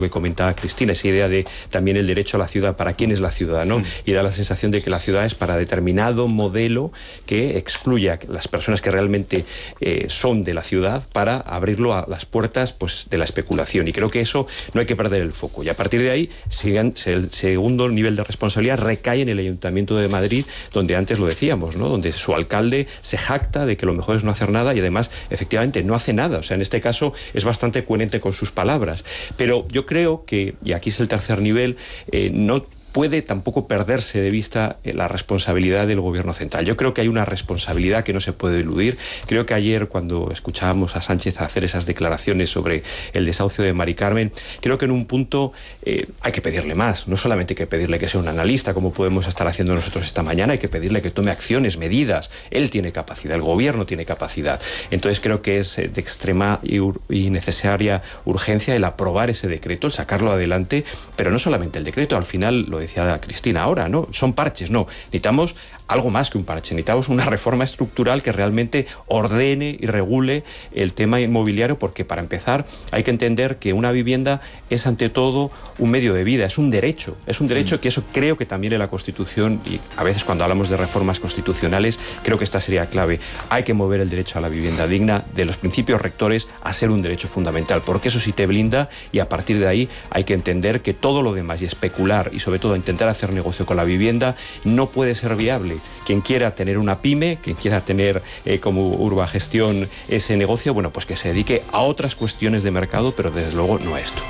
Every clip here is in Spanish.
que comentaba Cristina, esa idea de también el derecho a la ciudad, para quién es la ciudad, ¿no? Y da la sensación de que la ciudad es para determinado modelo que excluye a las personas que realmente son de la ciudad para abrirlo a las puertas, pues, de la especulación. Y creo que eso no hay que perder el foco. Y a partir de ahí, el segundo nivel de responsabilidad recae en el Ayuntamiento de Madrid, donde antes lo decíamos, ¿no? Donde su alcalde se jacta de que lo mejor es no hacer nada y además, efectivamente, no hace nada. O sea, en este caso es bastante coherente con sus palabras. Pero yo creo que, y aquí es el tercer nivel, no puede tampoco perderse de vista la responsabilidad del gobierno central. Yo creo que hay una responsabilidad que no se puede eludir. Creo que ayer, cuando escuchábamos a Sánchez hacer esas declaraciones sobre el desahucio de Mari Carmen, creo que en un punto hay que pedirle más. No solamente hay que pedirle que sea un analista, como podemos estar haciendo nosotros esta mañana, hay que pedirle que tome acciones, medidas. Él tiene capacidad, el gobierno tiene capacidad. Entonces creo que es de extrema y necesaria urgencia el aprobar ese decreto, el sacarlo adelante, pero no solamente el decreto, al final lo decía Cristina ahora, ¿no? Son parches, no. Necesitamos algo más que un parche. Necesitamos una reforma estructural que realmente ordene y regule el tema inmobiliario, porque para empezar hay que entender que una vivienda es ante todo un medio de vida, es un derecho que eso creo que también en la Constitución, y a veces cuando hablamos de reformas constitucionales, creo que esta sería clave. Hay que mover el derecho a la vivienda digna de los principios rectores a ser un derecho fundamental, porque eso sí te blinda, y a partir de ahí hay que entender que todo lo demás, y especular y sobre todo intentar hacer negocio con la vivienda, no puede ser viable. Quien quiera tener una pyme, quien quiera tener como Urbagestión ese negocio, bueno, pues que se dedique a otras cuestiones de mercado, pero desde luego no a esto.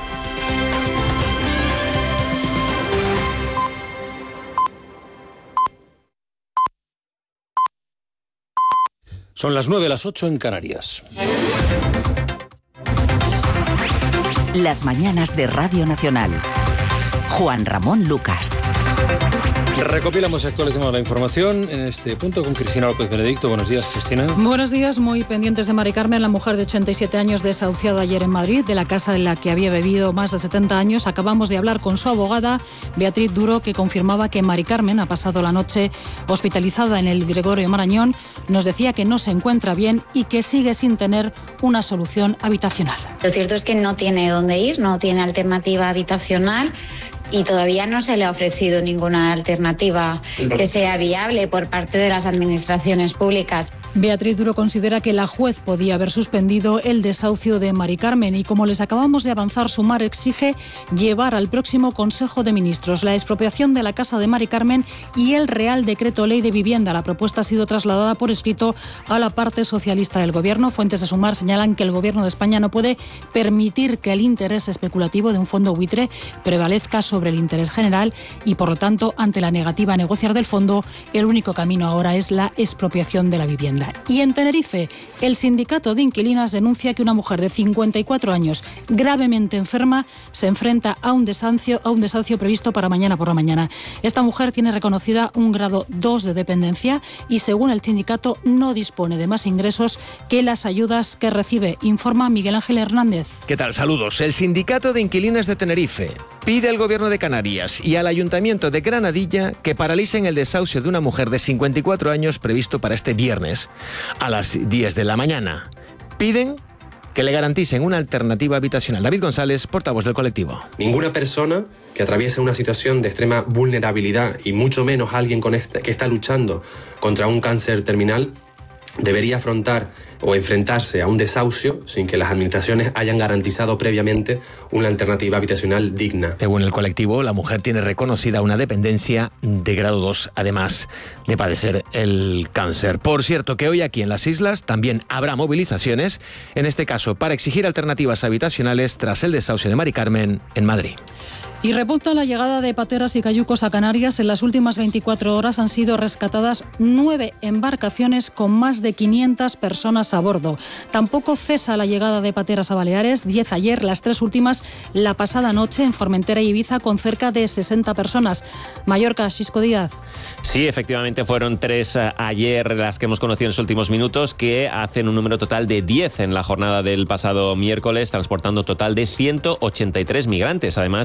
Son las 9, las 8 en Canarias. Las mañanas de Radio Nacional. Juan Ramón Lucas. Recopilamos y actualizamos la información en este punto con Cristina López Benedicto. Buenos días, Cristina. Buenos días, muy pendientes de Mari Carmen, la mujer de 87 años desahuciada ayer en Madrid, de la casa en la que había vivido más de 70 años. Acabamos de hablar con su abogada, Beatriz Duro, que confirmaba que Mari Carmen ha pasado la noche hospitalizada en el Gregorio Marañón. Nos decía que no se encuentra bien y que sigue sin tener una solución habitacional. Lo cierto es que no tiene dónde ir, no tiene alternativa habitacional. Y todavía no se le ha ofrecido ninguna alternativa que sea viable por parte de las administraciones públicas. Beatriz Duro considera que la juez podía haber suspendido el desahucio de Mari Carmen y, como les acabamos de avanzar, Sumar exige llevar al próximo Consejo de Ministros la expropiación de la casa de Mari Carmen y el Real Decreto Ley de Vivienda. La propuesta ha sido trasladada por escrito a la parte socialista del Gobierno. Fuentes de Sumar señalan que el Gobierno de España no puede permitir que el interés especulativo de un fondo buitre prevalezca sobre el interés general y, por lo tanto, ante la negativa a negociar del fondo, el único camino ahora es la expropiación de la vivienda. Y en Tenerife, el sindicato de inquilinas denuncia que una mujer de 54 años, gravemente enferma, se enfrenta a un desahucio previsto para mañana por la mañana. Esta mujer tiene reconocida un grado 2 de dependencia y, según el sindicato, no dispone de más ingresos que las ayudas que recibe, informa Miguel Ángel Hernández. ¿Qué tal? Saludos. El sindicato de inquilinas de Tenerife pide al Gobierno de Canarias y al Ayuntamiento de Granadilla que paralicen el desahucio de una mujer de 54 años previsto para este viernes a las 10 de la mañana. Piden que le garanticen una alternativa habitacional. David González, portavoz del colectivo. Ninguna persona que atraviese una situación de extrema vulnerabilidad, y mucho menos alguien que está luchando contra un cáncer terminal, debería afrontar o enfrentarse a un desahucio sin que las administraciones hayan garantizado previamente una alternativa habitacional digna. Según el colectivo, la mujer tiene reconocida una dependencia de grado 2, además de padecer el cáncer. Por cierto, que hoy aquí en las islas también habrá movilizaciones, en este caso para exigir alternativas habitacionales tras el desahucio de Mari Carmen en Madrid. Y repunta la llegada de pateras y cayucos a Canarias. En las últimas 24 horas han sido rescatadas 9 embarcaciones con más de 500 personas a bordo. Tampoco cesa la llegada de pateras a Baleares, 10 ayer, las 3 últimas la pasada noche en Formentera y Ibiza, con cerca de 60 personas. Mallorca, Xisco Díaz. Sí, efectivamente fueron 3 ayer las que hemos conocido en los últimos minutos, que hacen un número total de 10 en la jornada del pasado miércoles, transportando total de 183 migrantes. Además,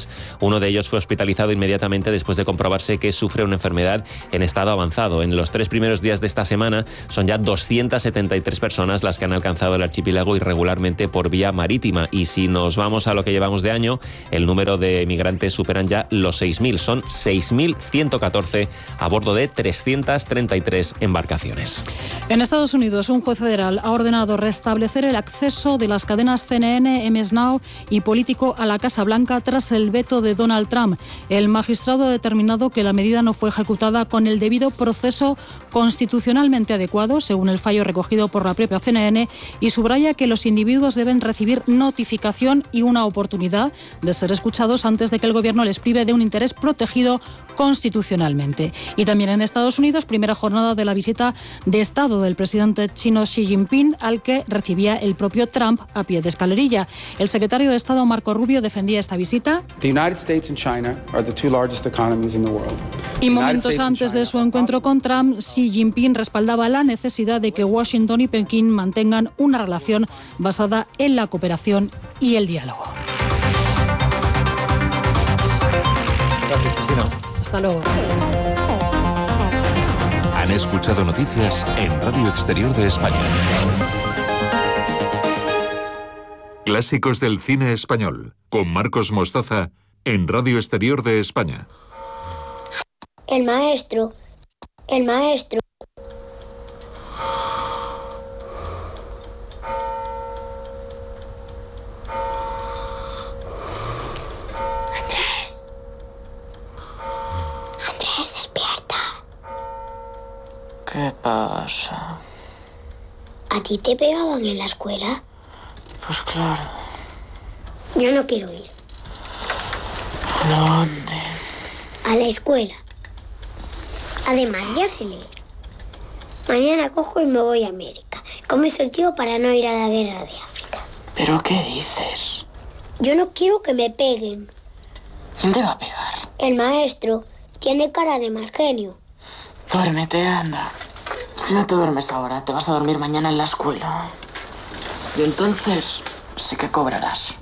Uno de ellos fue hospitalizado inmediatamente después de comprobarse que sufre una enfermedad en estado avanzado. En los 3 primeros días de esta semana son ya 273 personas las que han alcanzado el archipiélago irregularmente por vía marítima. Y si nos vamos a lo que llevamos de año, el número de migrantes superan ya los 6.000. Son 6.114 a bordo de 333 embarcaciones. En Estados Unidos, un juez federal ha ordenado restablecer el acceso de las cadenas CNN, MS Now y Político a la Casa Blanca tras el veto de Donald Trump. El magistrado ha determinado que la medida no fue ejecutada con el debido proceso constitucionalmente adecuado, según el fallo recogido por la propia CNN, y subraya que los individuos deben recibir notificación y una oportunidad de ser escuchados antes de que el gobierno les prive de un interés protegido constitucionalmente. Y también en Estados Unidos, primera jornada de la visita de Estado del presidente chino Xi Jinping, al que recibía el propio Trump a pie de escalerilla. El secretario de Estado, Marco Rubio, defendía esta visita. Y momentos antes de su encuentro con Trump, Xi Jinping respaldaba la necesidad de que Washington y Pekín mantengan una relación basada en la cooperación y el diálogo. Gracias, Cristina. Hasta luego. Han escuchado noticias en Radio Exterior de España. Clásicos del cine español, con Marcos Mostaza, en Radio Exterior de España. El maestro. Andrés, despierta. ¿Qué pasa? ¿A ti te pegaban en la escuela? Pues claro. Yo no quiero ir. ¿A dónde? A la escuela. Además, ya sé leer. Mañana cojo y me voy a América. Como hizo el tío para no ir a la guerra de África. ¿Pero qué dices? Yo no quiero que me peguen. ¿Quién te va a pegar? El maestro tiene cara de mal genio. Duérmete, anda. Si no te duermes ahora, te vas a dormir mañana en la escuela. Y entonces sí que cobrarás.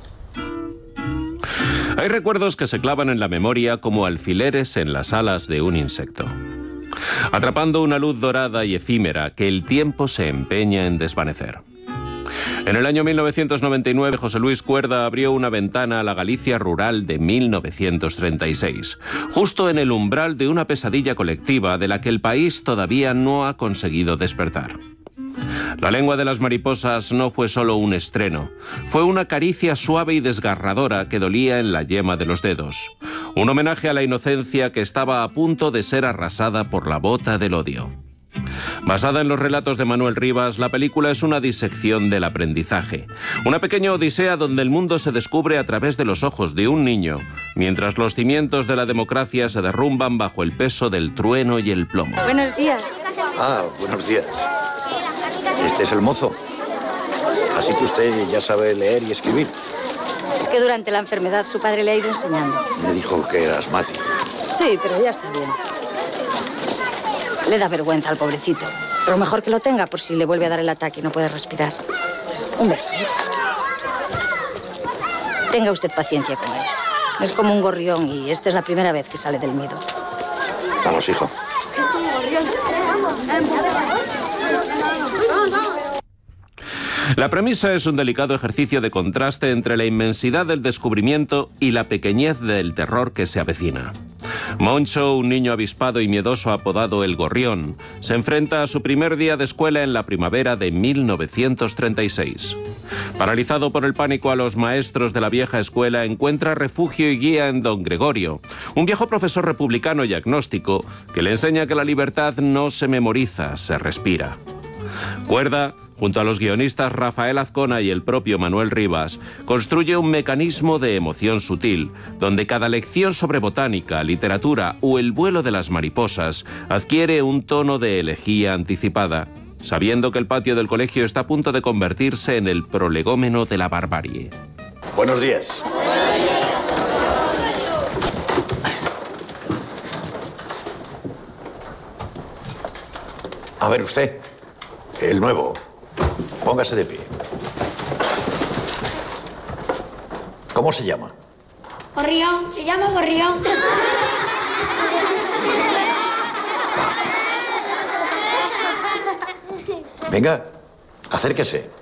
Hay recuerdos que se clavan en la memoria como alfileres en las alas de un insecto, atrapando una luz dorada y efímera que el tiempo se empeña en desvanecer. En el año 1999, José Luis Cuerda abrió una ventana a la Galicia rural de 1936, justo en el umbral de una pesadilla colectiva de la que el país todavía no ha conseguido despertar. La lengua de las mariposas no fue solo un estreno, fue una caricia suave y desgarradora que dolía en la yema de los dedos. Un homenaje a la inocencia que estaba a punto de ser arrasada por la bota del odio. Basada en los relatos de Manuel Rivas, la película es una disección del aprendizaje. Una pequeña odisea donde el mundo se descubre a través de los ojos de un niño, mientras los cimientos de la democracia se derrumban bajo el peso del trueno y el plomo. Buenos días. Ah, buenos días. Este es el mozo. Así que usted ya sabe leer y escribir. Es que durante la enfermedad su padre le ha ido enseñando. Me dijo que era asmático. Sí, pero ya está bien. Le da vergüenza al pobrecito. Pero mejor que lo tenga por si le vuelve a dar el ataque y no puede respirar. Un beso. Tenga usted paciencia con él. Es como un gorrión y esta es la primera vez que sale del nido. Vamos, hijo. La premisa es un delicado ejercicio de contraste entre la inmensidad del descubrimiento y la pequeñez del terror que se avecina. Moncho, un niño avispado y miedoso apodado El Gorrión, se enfrenta a su primer día de escuela en la primavera de 1936. Paralizado por el pánico a los maestros de la vieja escuela, encuentra refugio y guía en don Gregorio, un viejo profesor republicano y agnóstico que le enseña que la libertad no se memoriza, se respira. Cuerda, junto a los guionistas Rafael Azcona y el propio Manuel Rivas, construye un mecanismo de emoción sutil, donde cada lección sobre botánica, literatura o el vuelo de las mariposas adquiere un tono de elegía anticipada, sabiendo que el patio del colegio está a punto de convertirse en el prolegómeno de la barbarie. Buenos días. A ver usted, el nuevo. Póngase de pie. ¿Cómo se llama? Gorrión, se llama Gorrión. Venga, acérquese.